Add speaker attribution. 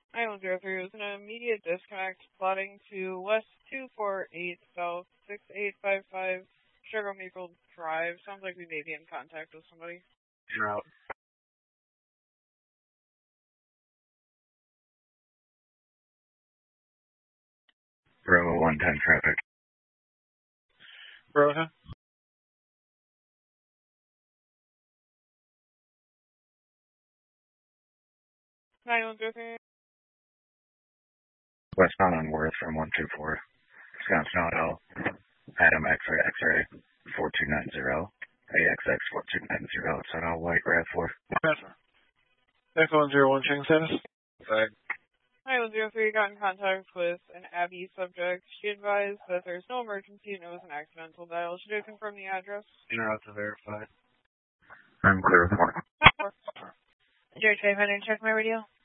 Speaker 1: 903 was an immediate disconnect plotting to West 248 South 6855 Sugar Maple Drive. Sounds like we may be in contact with somebody.
Speaker 2: You're out.
Speaker 3: Bravo 110 traffic.
Speaker 2: Bravo.
Speaker 1: 903.
Speaker 3: Westbound on Worth from 124. Wisconsin Auto. Adam X-ray X-ray 4290. AXX 4290. It's on all white RAV4.
Speaker 2: Echo 101 checking status.
Speaker 3: Fine.
Speaker 1: 903 got in contact with an Abby subject. She advised that there's no emergency and it was an accidental dial. Should I confirm the address?
Speaker 2: You're out to verify.
Speaker 3: I'm clear with more.
Speaker 4: George 500, check my radio.